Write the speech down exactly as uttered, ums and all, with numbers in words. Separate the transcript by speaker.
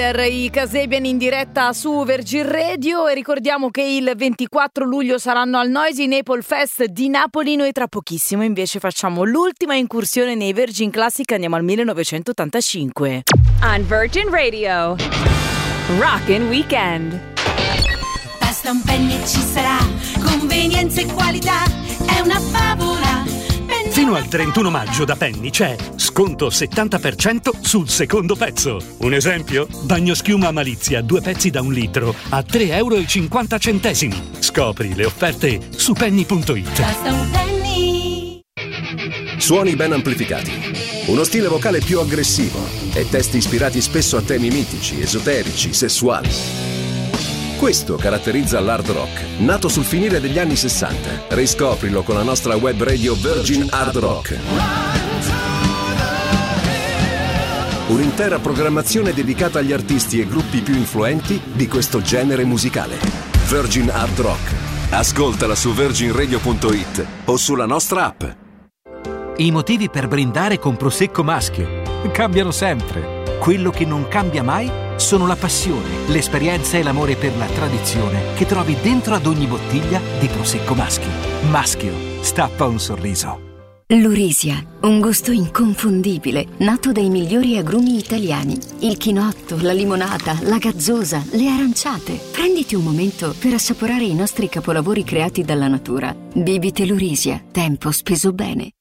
Speaker 1: I Kasabian in diretta su Virgin Radio e ricordiamo che il ventiquattro luglio saranno al Noisy Naples Fest di Napoli. Noi tra pochissimo invece facciamo l'ultima incursione nei Virgin Classic, andiamo al millenovecentottantacinque.
Speaker 2: On Virgin Radio, Rockin' Weekend.
Speaker 3: Basta un penny e ci sarà convenienza e qualità, è una favola.
Speaker 4: Fino al trentuno maggio da Penny c'è sconto settanta per cento sul secondo pezzo. Un esempio? Bagnoschiuma Malizia, due pezzi da un litro a tre euro e cinquanta centesimi. Scopri le offerte su penny punto it.
Speaker 3: Basta un penny.
Speaker 5: Suoni ben amplificati, uno stile vocale più aggressivo e testi ispirati spesso a temi mitici, esoterici, sessuali. Questo caratterizza l'hard rock, nato sul finire degli anni sessanta. Riscoprilo con la nostra web radio Virgin Hard Rock. Un'intera programmazione dedicata agli artisti e gruppi più influenti di questo genere musicale. Virgin Hard Rock. Ascoltala su virgin radio punto it o sulla nostra app.
Speaker 6: I motivi per brindare con Prosecco Maschio cambiano sempre. Quello che non cambia mai sono la passione, l'esperienza e l'amore per la tradizione che trovi dentro ad ogni bottiglia di Prosecco Maschio. Maschio, stappa un sorriso.
Speaker 7: Lurisia, un gusto inconfondibile, nato dai migliori agrumi italiani. Il chinotto, la limonata, la gazzosa, le aranciate. Prenditi un momento per assaporare i nostri capolavori creati dalla natura. Bibite Lurisia, tempo speso bene.